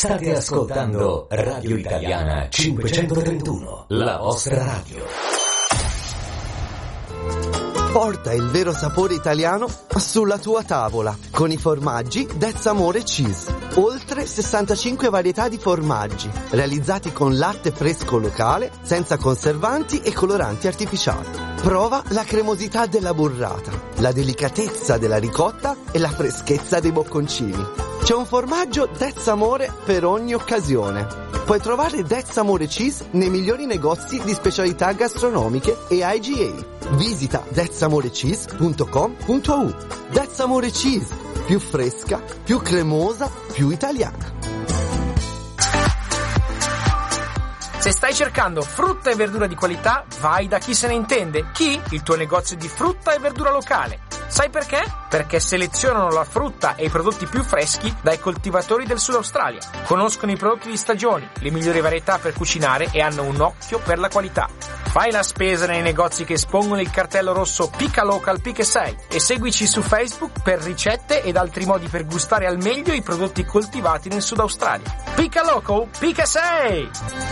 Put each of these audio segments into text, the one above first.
State ascoltando Radio Italiana 531, la vostra radio. Porta il vero sapore italiano sulla tua tavola con i formaggi That's Amore Cheese. Oltre 65 varietà di formaggi realizzati con latte fresco locale, senza conservanti e coloranti artificiali. Prova la cremosità della burrata, la delicatezza della ricotta e la freschezza dei bocconcini. C'è un formaggio That's Amore per ogni occasione. Puoi trovare That's Amore Cheese nei migliori negozi di specialità gastronomiche e IGA. Visita thatsamorecheese.com.au. That's Amore Cheese, più fresca, più cremosa, più italiana. Se stai cercando frutta e verdura di qualità, vai da Chi se ne intende. Chi? Il tuo negozio di frutta e verdura locale. Sai perché? Perché selezionano la frutta e i prodotti più freschi dai coltivatori del Sud Australia. Conoscono i prodotti di stagione, le migliori varietà per cucinare e hanno un occhio per la qualità. Fai la spesa nei negozi che espongono il cartello rosso Pica Local Pica 6 e seguici su Facebook per ricette ed altri modi per gustare al meglio i prodotti coltivati nel Sud Australia. Pica Local Pica 6!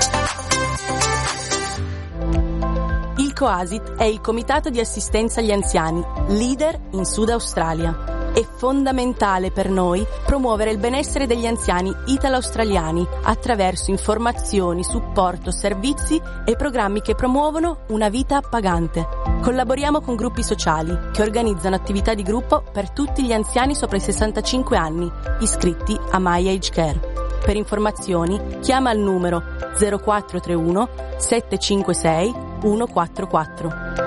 Il COASIT è il Comitato di Assistenza agli Anziani, leader in Sud Australia. È fondamentale per noi promuovere il benessere degli anziani italo-australiani attraverso informazioni, supporto, servizi e programmi che promuovono una vita appagante. Collaboriamo con gruppi sociali che organizzano attività di gruppo per tutti gli anziani sopra i 65 anni, iscritti a My Age Care. Per informazioni chiama al numero 0431 756 144.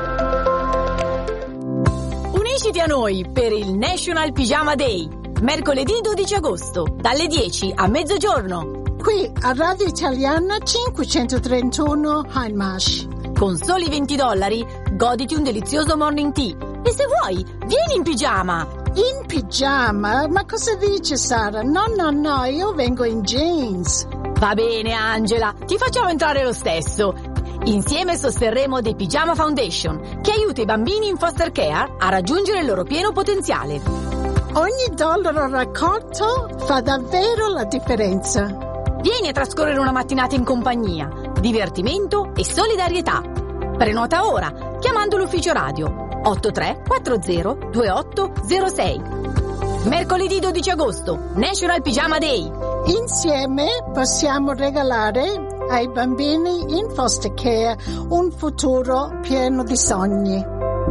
Unisciti a noi per il National Pyjama Day, mercoledì 12 agosto, dalle 10 a mezzogiorno. Qui a Radio Italiana 531 Hindmarsh. Con soli $20, goditi un delizioso morning tea. E se vuoi, vieni in pigiama. In pigiama? Ma cosa dice Sara? No, io vengo in jeans. Va bene, Angela, ti facciamo entrare lo stesso. Insieme sosterremo The Pyjama Foundation, che aiuta i bambini in foster care a raggiungere il loro pieno potenziale. Ogni dollaro raccolto fa davvero la differenza. Vieni a trascorrere una mattinata in compagnia, divertimento e solidarietà. Prenota ora, chiamando l'ufficio radio 8340 2806. Mercoledì 12 agosto, National Pyjama Day. Insieme possiamo regalare ai bambini in foster care un futuro pieno di sogni.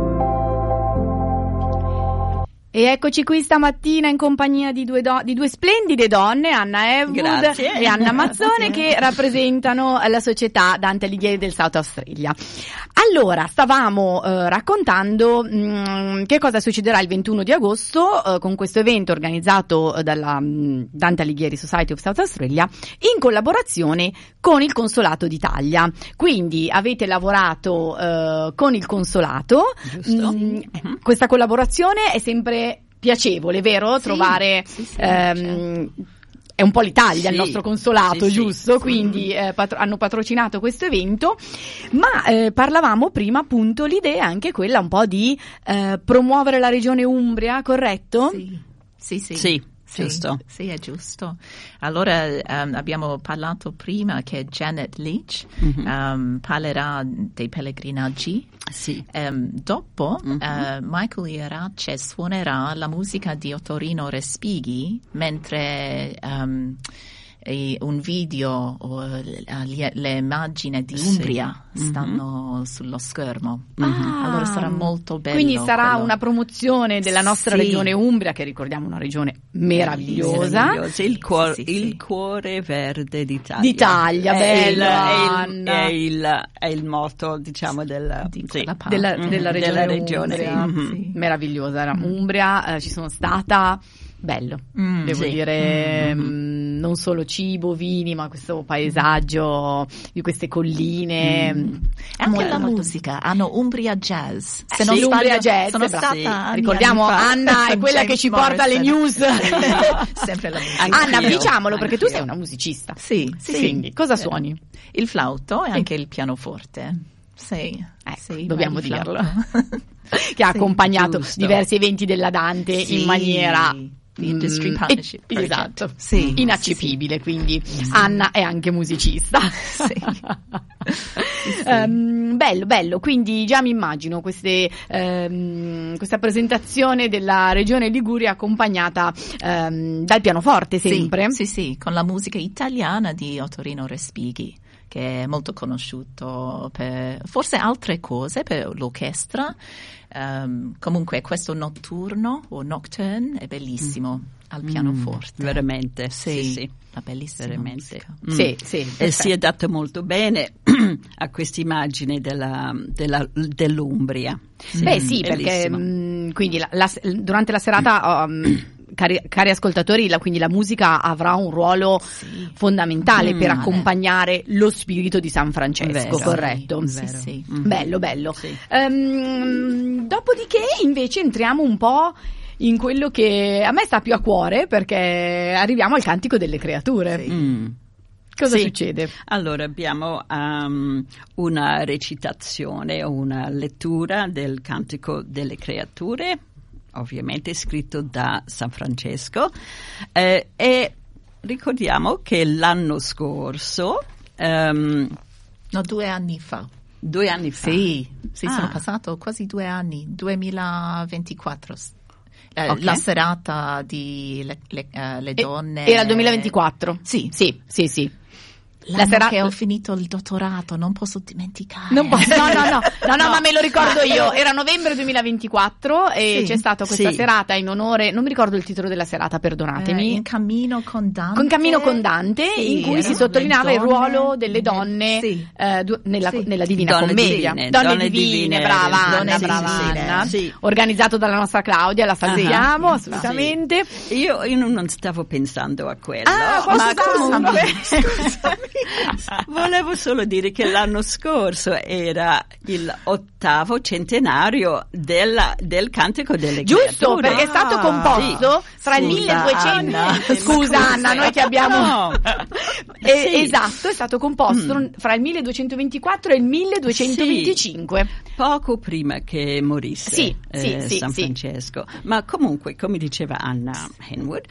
E eccoci qui stamattina in compagnia di due splendide donne, Anna Ewood e Anna Mazzone, che rappresentano la società Dante Alighieri del South Australia. Allora, stavamo raccontando che cosa succederà il 21 di agosto con questo evento organizzato dalla Dante Alighieri Society of South Australia in collaborazione con il Consolato d'Italia. Quindi avete lavorato con il Consolato. Questa collaborazione è sempre piacevole, vero? Sì, trovare certo. È un po' l'Italia, il nostro consolato, giusto? Sì. Quindi hanno patrocinato questo evento, ma parlavamo prima, appunto, l'idea è anche quella un po' di promuovere la regione Umbria, corretto? Sì. Giusto. Sì, è giusto. Allora abbiamo parlato prima che Janet Leach parlerà dei pellegrinaggi. Sì. Dopo Michael Irace suonerà la musica di Ottorino Respighi mentre un video o le immagini di Umbria stanno sullo schermo. Allora sarà molto bello. Quindi sarà una promozione della nostra regione Umbria, che ricordiamo una regione meravigliosa. Il cuore verde d'Italia. D'Italia, bello. È il motto, diciamo, della regione Umbria. Sì. Meravigliosa era Umbria, ci sono stata. Bello, devo dire, non solo cibo, vini, ma questo paesaggio di queste colline. Anche la musica, hanno Umbria Jazz. Se non Umbria Jazz, sono stata ricordiamo Anna è quella che ci porta le news. Sempre la musica. Anna, diciamolo, perché tu sei una musicista. Sì. Quindi, cosa suoni? Il flauto e anche il pianoforte. Sì, dobbiamo dirlo. Che ha accompagnato diversi eventi della Dante in maniera Industry partnership project. Esatto, sì, inaccepibile, quindi Anna è anche musicista. Sì. Bello, quindi già mi immagino questa presentazione della regione Liguria accompagnata dal pianoforte sempre. Sì, con la musica italiana di Ottorino Respighi, che è molto conosciuto per forse altre cose, per l'orchestra. Comunque questo notturno o nocturne è bellissimo al pianoforte. Veramente, sì. Una bellissima veramente. musica. Sì, e si è dato molto bene a questa immagine dell'Umbria. Beh sì, perché quindi durante la serata cari ascoltatori, quindi la musica avrà un ruolo fondamentale per accompagnare lo spirito di San Francesco, corretto? Sì. Bello. Sì. Dopodiché invece entriamo un po' in quello che a me sta più a cuore, perché arriviamo al Cantico delle Creature. Cosa succede? Allora abbiamo una recitazione o una lettura del Cantico delle Creature, ovviamente scritto da San Francesco, e ricordiamo che l'anno scorso 2 anni fa. 2 anni fa? Sì, sono passato quasi 2 anni, 2024. La serata di le donne. Era il 2024? Sì. La sera che ho finito il dottorato, non posso dimenticare. No, ma me lo ricordo io. Era novembre 2024 e c'è stata questa serata in onore, non mi ricordo il titolo della serata, perdonatemi. In Cammino con Dante. Con Cammino con Dante, in cui si sottolineava il ruolo delle donne nella Divina Commedia. Donne divine, brava Anna. Sì. Organizzato dalla nostra Claudia, la salutiamo assolutamente. Sì. Io non stavo pensando a quello. Ma comunque, scusami. Volevo solo dire che l'anno scorso era il 8° centenario del Cantico delle Creature. Giusto, perché è stato composto fra il 1200. Scusa Anna, noi ti abbiamo. Esatto, è stato composto fra il 1224 e il 1225. Poco prima che morisse San Francesco. Ma comunque, come diceva Anna Henwood,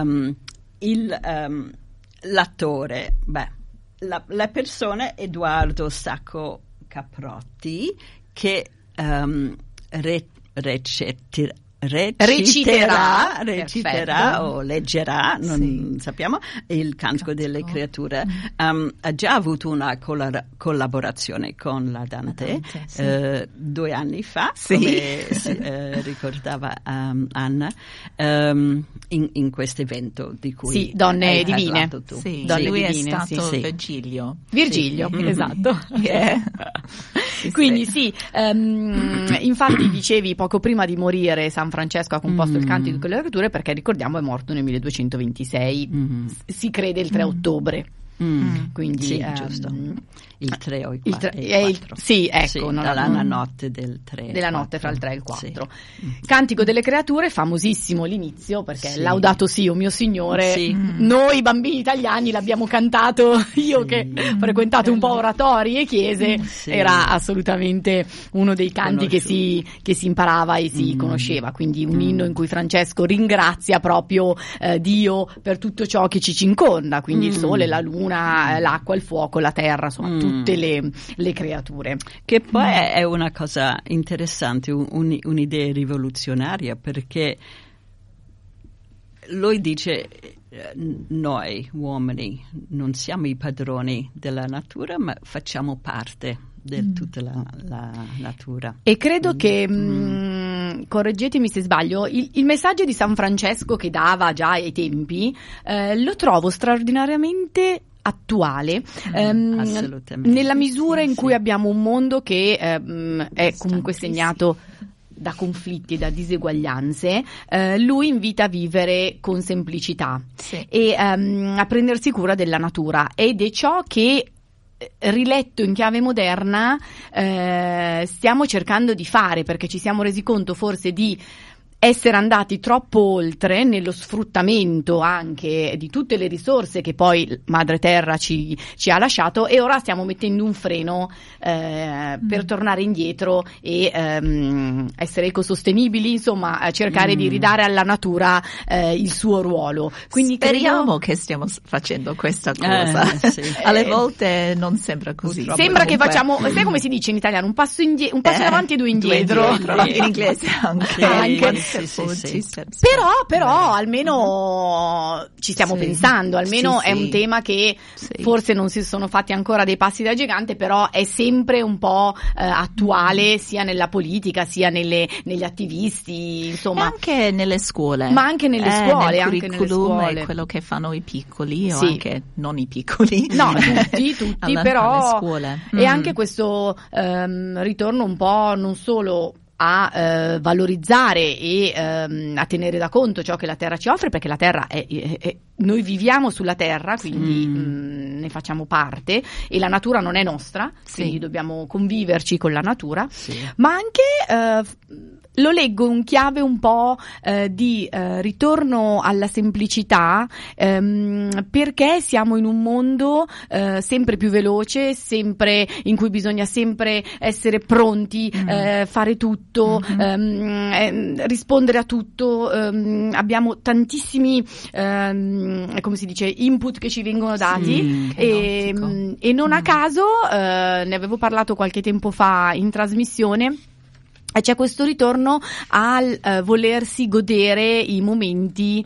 l'attore, la persona Edoardo Sacco Caprotti, che reciterà o leggerà, non sappiamo, il Cantico delle Creature. Ha già avuto una collaborazione con la Dante 2 anni fa, come ricordava Anna, in questo evento di cui Donne Divine. Tu. Sì, Donne lui Divine, è stato Virgilio, esatto. Quindi infatti dicevi poco prima di morire San Francesco ha composto il Cantico delle Creature, perché ricordiamo è morto nel 1226, si crede il 3 ottobre. Quindi giusto. Il 3 o il 4. dalla notte del 3. Della notte fra il 3 e il 4. Cantico delle Creature, famosissimo l'inizio, perché Laudato Si, o mio Signore, noi bambini italiani l'abbiamo cantato, io che ho frequentato un po' oratori e chiese, era assolutamente uno dei canti che si imparava e si conosceva, quindi un inno in cui Francesco ringrazia proprio Dio per tutto ciò che ci circonda, quindi il sole, la luna, l'acqua, il fuoco, la terra, insomma tutte le creature. Che poi è una cosa interessante, un'idea rivoluzionaria, perché lui dice noi uomini non siamo i padroni della natura, ma facciamo parte di tutta la natura. E credo che correggetemi se sbaglio, il messaggio di San Francesco che dava già ai tempi lo trovo straordinariamente attuale, nella misura in cui abbiamo un mondo che è comunque segnato da conflitti e da diseguaglianze. Lui invita a vivere con semplicità e a prendersi cura della natura, ed è ciò che, riletto in chiave moderna, stiamo cercando di fare, perché ci siamo resi conto forse di essere andati troppo oltre nello sfruttamento anche di tutte le risorse che poi Madre Terra ci ha lasciato, e ora stiamo mettendo un freno per tornare indietro e essere ecosostenibili, insomma cercare di ridare alla natura il suo ruolo. Quindi speriamo che stiamo facendo questa cosa. Sì. Alle volte non sembra così. Sembra che facciamo, sai come si dice in italiano, un passo in avanti e due indietro. In inglese anche. Sì. Però almeno ci stiamo pensando, almeno è un tema che forse non si sono fatti ancora dei passi da gigante, però è sempre un po' attuale, sia nella politica sia negli attivisti, insomma. E anche nelle scuole. Ma anche nelle scuole, nel anche nelle curriculum scuole. è quello che fanno i piccoli o anche non i piccoli. No, tutti però alle scuole. E anche questo ritorno un po' non solo a valorizzare e a tenere da conto ciò che la terra ci offre, perché la terra noi viviamo sulla terra, quindi ne facciamo parte, e la natura non è nostra, quindi dobbiamo conviverci con la natura, ma anche lo leggo in chiave un po' di ritorno alla semplicità, perché siamo in un mondo sempre più veloce, sempre in cui bisogna sempre essere pronti, fare tutto, rispondere a tutto, abbiamo tantissimi come si dice, input che ci vengono dati, e non a caso ne avevo parlato qualche tempo fa in trasmissione. C'è questo ritorno al volersi godere i momenti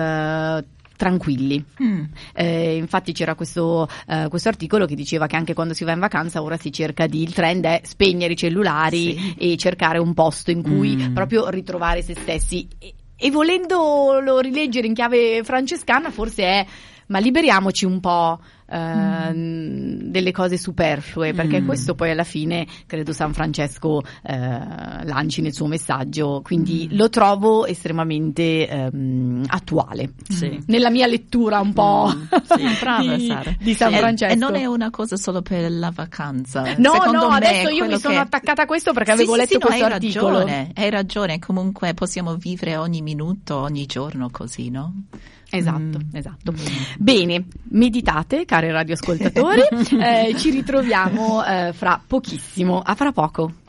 tranquilli. Infatti c'era questo articolo che diceva che anche quando si va in vacanza ora il trend è spegnere i cellulari e cercare un posto in cui proprio ritrovare se stessi. E volendolo rileggere in chiave francescana, forse è: ma liberiamoci un po' delle cose superflue, perché questo poi alla fine credo San Francesco lanci nel suo messaggio, quindi lo trovo estremamente attuale nella mia lettura un po' di San Francesco. E non è una cosa solo per la vacanza. No, adesso io mi sono attaccata a questo perché avevo letto questo articolo. Hai ragione, comunque possiamo vivere ogni minuto, ogni giorno così, no? Esatto. Bene, meditate, cari radioascoltatori, ci ritroviamo fra pochissimo, a fra poco.